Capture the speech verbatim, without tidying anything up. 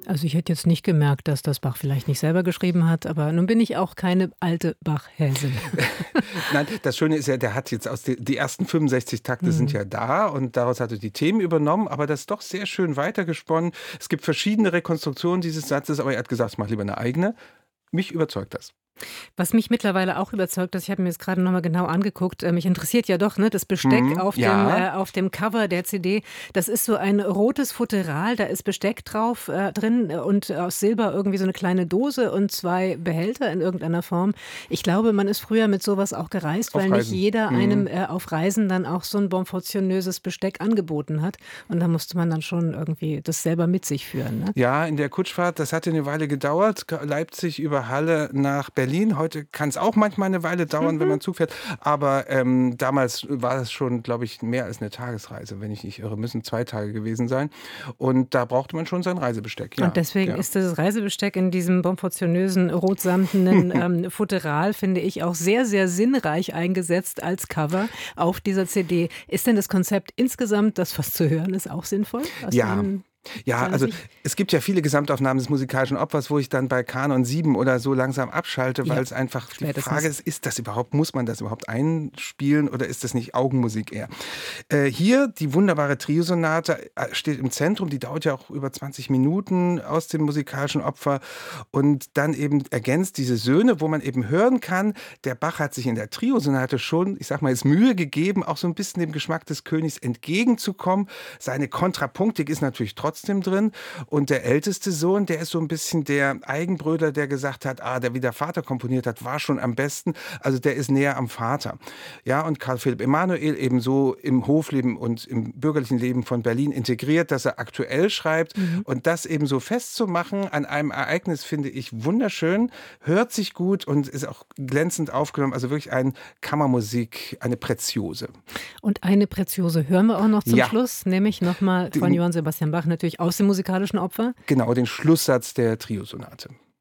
Also, ich hätte jetzt nicht gemerkt, dass das Bach vielleicht nicht selber geschrieben hat, aber nun bin ich auch keine alte Bach-Häsin. Nein, das Schöne ist ja, der hat jetzt aus de die ersten fünfundsechzig Takte sind Mhm. ja da und daraus hat er die Themen übernommen, aber das doch sehr schön weitergesponnen. Es gibt verschiedene Rekonstruktionen dieses Satzes, aber er hat gesagt, ich mache lieber eine eigene. Mich überzeugt das. Was mich mittlerweile auch überzeugt ist, ich habe mir das gerade noch mal genau angeguckt, äh, mich interessiert ja doch, ne, das Besteck Mhm, auf dem ja. äh, auf dem Cover der C D. Das ist so ein rotes Futteral, da ist Besteck drauf äh, drin äh, und aus Silber irgendwie so eine kleine Dose und zwei Behälter in irgendeiner Form. Ich glaube, man ist früher mit sowas auch gereist, Auf weil nicht Reisen. jeder einem Mhm. äh, auf Reisen dann auch so ein bonfortionöses Besteck angeboten hat. Und da musste man dann schon irgendwie das selber mit sich führen, ne? Ja, in der Kutschfahrt, das hat ja 'ne Weile gedauert, K Leipzig über Halle nach Berlin. Heute kann es auch manchmal eine Weile dauern, wenn Mhm. man Zug fährt, aber, ähm, damals war das schon, glaube ich, mehr als eine Tagesreise, wenn ich nicht irre. Müssen zwei Tage gewesen sein und da brauchte man schon sein Reisebesteck, Und ja, deswegen ja. ist das Reisebesteck in diesem bonfortionösen, rotsamtenen, ähm, Futteral, finde ich, auch sehr, sehr sinnreich eingesetzt als Cover auf dieser C D. Ist denn das Konzept insgesamt, das was zu hören ist, auch sinnvoll aus Ja. deinem Ja, deiner also Sicht? es gibt ja viele Gesamtaufnahmen des musikalischen Opfers, wo ich dann bei Kanon sieben oder so langsam abschalte, weil Ja, es einfach die Frage spätestens. ist, ist das überhaupt, muss man das überhaupt einspielen oder ist das nicht Augenmusik eher? Äh, hier die wunderbare Triosonate äh, steht im Zentrum, die dauert ja auch über zwanzig Minuten aus dem musikalischen Opfer und dann eben ergänzt diese Söhne, wo man eben hören kann, der Bach hat sich in der Triosonate schon, ich sag mal, es Mühe gegeben, auch so ein bisschen dem Geschmack des Königs entgegenzukommen. Seine Kontrapunktik ist natürlich trotzdem drin und der älteste Sohn, der ist so ein bisschen der Eigenbrötler, der gesagt hat, ah, der wie der Vater komponiert hat, war schon am besten. Also der ist näher am Vater. Ja, und Karl Philipp Emanuel ebenso im Hofleben und im bürgerlichen Leben von Berlin integriert, dass er aktuell schreibt Mhm. und das eben so festzumachen an einem Ereignis finde ich wunderschön, hört sich gut und ist auch glänzend aufgenommen, also wirklich ein Kammermusik, eine Preziose. Und eine Preziose hören wir auch noch zum Ja, Schluss, nämlich noch mal von den, Johann Sebastian Bach, natürlich aus dem musikalischen Opfer. genau, den Schlusssatz der Triosonate.